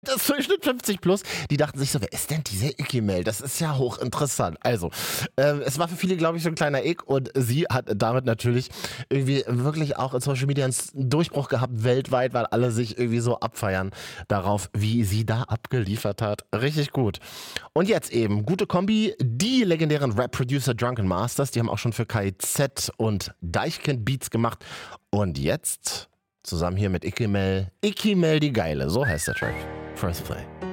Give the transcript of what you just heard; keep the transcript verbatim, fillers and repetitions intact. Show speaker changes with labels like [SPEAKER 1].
[SPEAKER 1] Das Durchschnitt fünfzig plus, die dachten sich so, wer ist denn dieser Icky-Mail? Das ist ja hochinteressant. Also, ähm, es war für viele, glaube ich, so ein kleiner Ick und sie hat damit natürlich irgendwie wirklich auch in Social Media einen Durchbruch gehabt weltweit, weil alle sich irgendwie so abfeiern darauf, wie sie da abgeliefert hat. Richtig gut. Und jetzt eben, gute Kombi, die legendären Rap-Producer Drunken Masters, die haben auch schon für K I Z und Deichkind Beats gemacht. Und jetzt zusammen hier mit Icky-Mail, Icky-Mail die Geile, so heißt der Track. First Play.